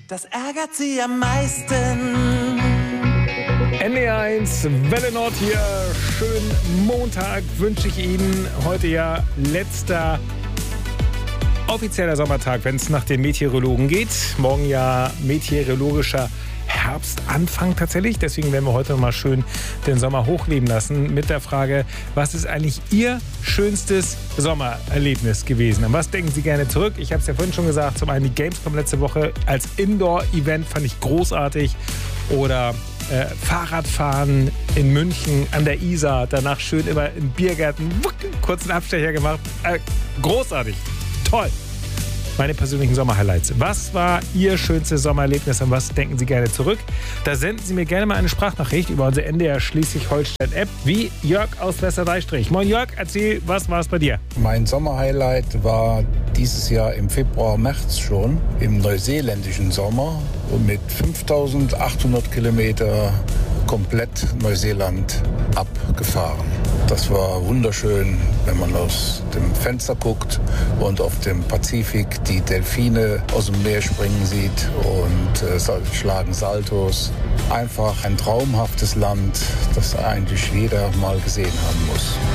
Das ärgert sie am meisten. NDR1, Welle Nord hier. Schönen Montag wünsche ich Ihnen. Heute ja letzter offizieller Sommertag, wenn es nach den Meteorologen geht. Morgen ja meteorologischer Herbstanfang tatsächlich. Deswegen werden wir heute noch mal schön den Sommer hochleben lassen mit der Frage, was ist eigentlich Ihr schönstes Sommererlebnis gewesen? An was denken Sie gerne zurück? Ich habe es ja vorhin schon gesagt, zum einen die Gamescom letzte Woche als Indoor-Event fand ich großartig. Oder Fahrradfahren in München an der Isar, danach schön immer in Biergärten, kurzen Abstecher gemacht. Großartig, toll. Meine persönlichen Sommerhighlights. Was war Ihr schönstes Sommererlebnis? An was denken Sie gerne zurück? Da senden Sie mir gerne mal eine Sprachnachricht über unsere NDR Schleswig-Holstein-App, wie Jörg aus Westerdeistrich. Moin Jörg, erzähl, was war es bei dir? Mein Sommerhighlight war dieses Jahr im Februar, März schon, im neuseeländischen Sommer und mit 5800 Kilometer komplett Neuseeland abgefahren. Das war wunderschön, wenn man aus dem Fenster guckt und auf dem Pazifik die Delfine aus dem Meer springen sieht und schlagen Saltos. Einfach ein traumhaftes Land, das eigentlich jeder mal gesehen haben muss.